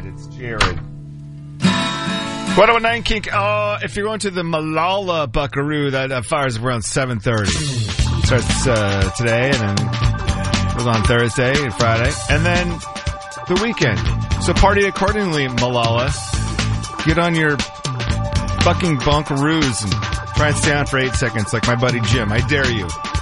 It's Jared. 101.9 Kink. If you're going to the Malala Buckaroo, that fires around 7:30. Starts today and then goes on Thursday and Friday. And then the weekend. So party accordingly, Malala. Get on your fucking bunkaroos and try and stay on for 8 seconds like my buddy Jim. I dare you.